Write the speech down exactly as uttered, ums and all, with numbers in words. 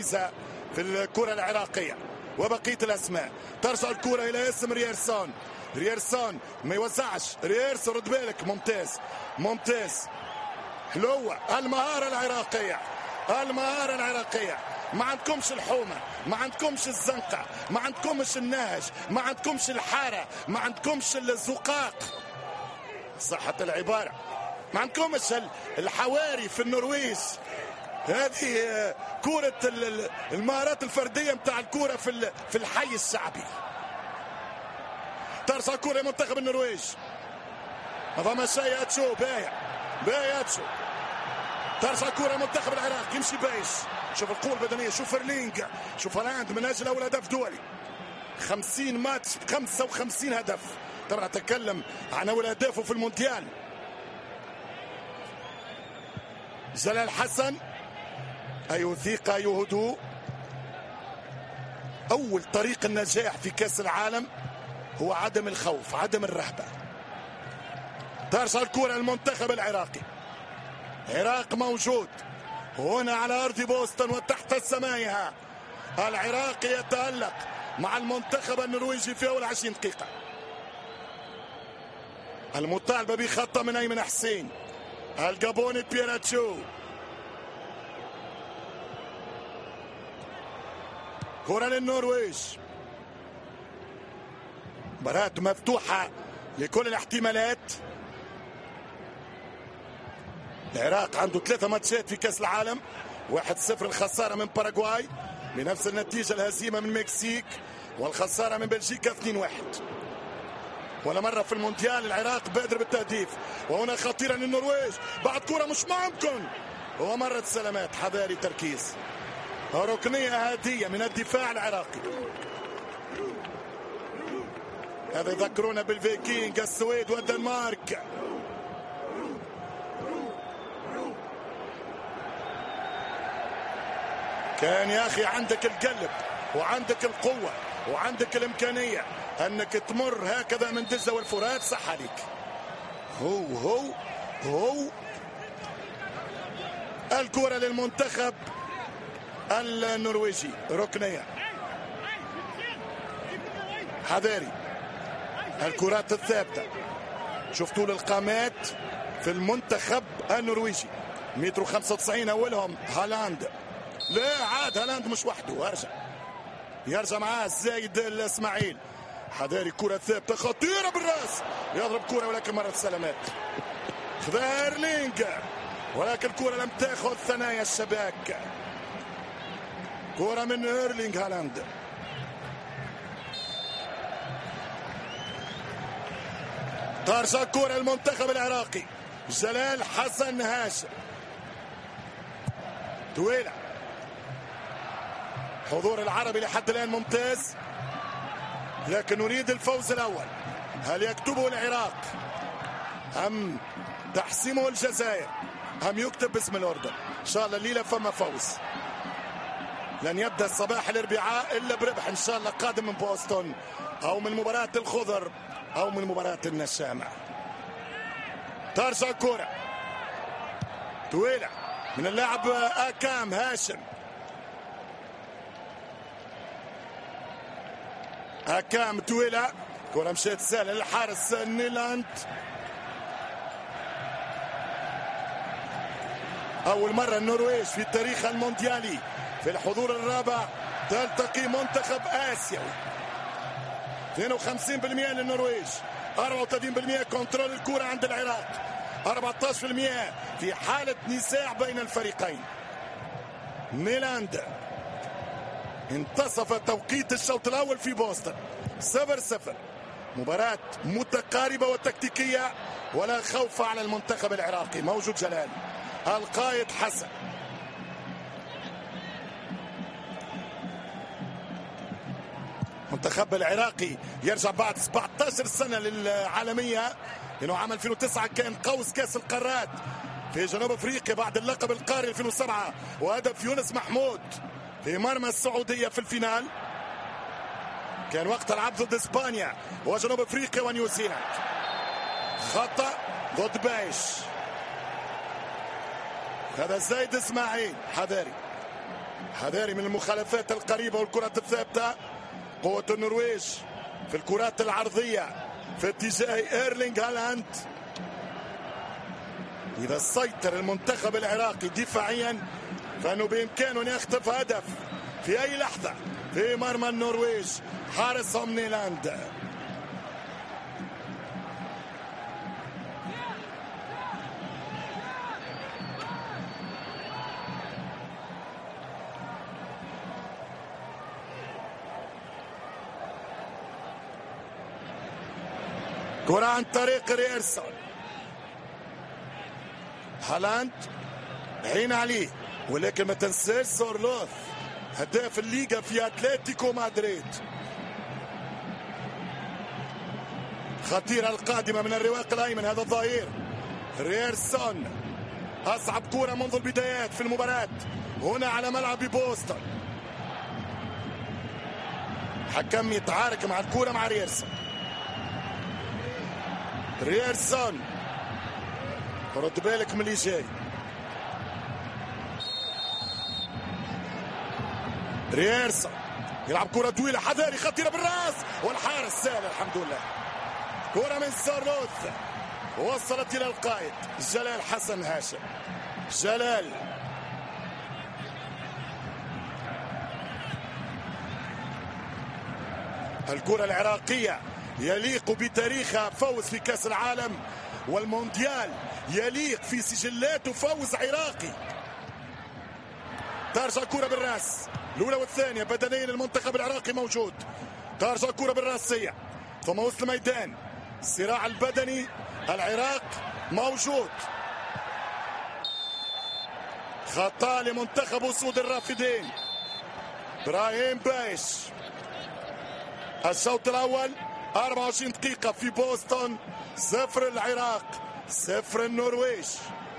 في الكرة العراقية وبقية الأسماء. ترجع الكرة إلى اسم رييرسون. رييرسون ما يوزعش. رييرسون رد بالك. ممتاز ممتاز. حلوة المهارة العراقية. المهارة العراقية. ما عندكمش الحومة، ما عندكمش الزنقة، ما عندكمش النهج، ما عندكمش الحارة، ما عندكمش الزقاق صحة العبارة، ما عندكمش الحواري في النرويج. هذه كرة المهارات الفردية متاع الكرة في في الحي الشعبي. ترجع كرة منتخب النرويج. ما فما شيء اتشو بايع بايع اتشو. ترجع كرة منتخب العراق يمشي بايش. شوف القوة البدنية، شوف فرلينج، شوف هالاند من اجل اول هدف دولي. خمسين ماتش خمسة وخمسين هدف. ترى اتكلم عن اول اهدافه في المونديال. جلال حسن أي ثقة أي هدوء. أول طريق النجاح في كأس العالم هو عدم الخوف، عدم الرهبة. ترجع الكرة المنتخب العراقي. العراق موجود هنا على أرض بوسطن وتحت سمائها. العراق يتألق مع المنتخب النرويجي في أول عشرين دقيقة. المطالبة بخطة من أيمن حسين. الجابوني بيراتشو. كرة للنرويج. مباراة مفتوحة لكل الاحتمالات. العراق عنده ثلاثة ماتشات في كأس العالم. واحد صفر الخسارة من باراغواي بنفس النتيجة، الهزيمة من المكسيك والخسارة من بلجيكا اثنين واحد. ولا مرة في المونديال العراق بادر بالتهديف. وهنا خطيرة للنرويج بعد كرة مش ممكن ومرت سلامات. حذاري تركيز. ركنية هادية من الدفاع العراقي. هذا يذكرونا بالفيكينج السويد والدنمارك. كان يا أخي عندك القلب وعندك القوة وعندك الإمكانية أنك تمر هكذا من دجلة والفرات. صح عليك. هو هو هو الكرة للمنتخب النرويجي. ركنية. حذاري الكرات الثابتة. شوف طول القامات في المنتخب النرويجي. متر وخمسة وتسعين أولهم. هالاند. لا عاد هالاند مش وحده. ارجع يرجع معاه الزايد الاسماعيل. حذاري كرة ثابتة خطيرة بالراس. يضرب كرة ولكن مرت سلامات. خذها ايرلينج ولكن الكرة لم تاخذ ثنايا الشباك. كرة من ايرلينج هالاند. ترجع كرة المنتخب العراقي. جلال حسن هاشم. طويلة. حضور العربي لحد الآن ممتاز لكن نريد الفوز الأول. هل يكتبه العراق أم تحسمه الجزائر أم يكتب باسم الأردن؟ إن شاء الله الليلة فما فوز. لن يبدأ الصباح الأربعاء إلا بربح إن شاء الله قادم من بوسطن أو من مباراة الخضر أو من مباراة النشامة. ترجع كرة طويلة من اللاعب آكام هاشم. أكام طويلة. كرة مشيت سهلة للحارس نيلاند. أول مرة النرويج في التاريخ المونديالي في الحضور الرابع تلتقي منتخب آسيوي. اثنين وخمسين بالمئة للنرويج، أربعة وثلاثين بالمئة كنترول الكرة عند العراق، أربعة عشر بالمئة في حالة نزاع بين الفريقين. نيلاند. انتصف توقيت الشوط الأول في بوسطن. صفر صفر. مباراة متقاربة وتكتيكية ولا خوف على المنتخب العراقي. موجود جلال. القائد حسن. المنتخب العراقي يرجع بعد سبعة عشر سنة للعالمية، لأنه عام ألفين وتسعة كان قوس كأس القارات في جنوب أفريقيا بعد اللقب القاري ألفين وسبعة وهدف يونس محمود في مرمى السعودية في الفينال. كان وقت العب ضد إسبانيا وجنوب أفريقيا ونيوزيلاند. خطأ ضد بايش. هذا زايد إسماعيل. حذاري. حذاري من المخالفات القريبة والكرات الثابتة. قوة النرويج في الكرات العرضية في اتجاه ايرلينغ هالاند. إذا سيطر المنتخب العراقي دفاعيا فإنه بإمكانه أن يخطف هدف في أي لحظة في مرمى النرويج حارسهم نيلاند. كرة عن طريق ريرسون. هالاند عين عليه، ولكن ما تنساش سورلوث هداف الليغا في اتلتيكو مدريد. خطيرة القادمة من الرواق الأيمن هذا الظهير ريرسون. أصعب كرة منذ البدايات في المباراة هنا على ملعب بوسطن. حكم يتعارك مع الكرة مع ريرسون. ريرسون رد بالك من اللي جاي. ريرسون يلعب كرة طويلة حذاري خطيرة بالراس والحارس سال الحمد لله. كرة من سورلوث وصلت إلى القائد جلال حسن هاشم. جلال الكرة العراقية يليق بتاريخها فوز في كأس العالم والمونديال، يليق في سجلاته فوز عراقي. ترجع الكرة بالراس الأولى والثانية بدنيا المنتخب العراقي موجود. ترجع الكرة بالراسية ثم وسط الميدان الصراع البدني العراق موجود. خطأ لمنتخب أسود الرافدين إبراهيم بايش. الشوط الأول أربعة وعشرين دقيقة في بوسطن، صفر العراق صفر النرويج.